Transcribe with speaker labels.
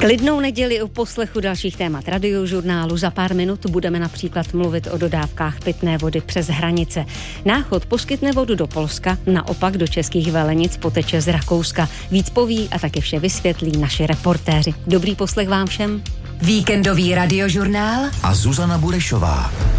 Speaker 1: Klidnou neděli o poslechu dalších témat Radiožurnálu. Za pár minut budeme například mluvit o dodávkách pitné vody přes hranice. Náchod poskytne vodu do Polska, naopak do českých Velenic poteče z Rakouska. Víc poví a taky vše vysvětlí naši reportéři. Dobrý poslech vám všem.
Speaker 2: Víkendový Radiožurnál
Speaker 3: a Zuzana Burešová.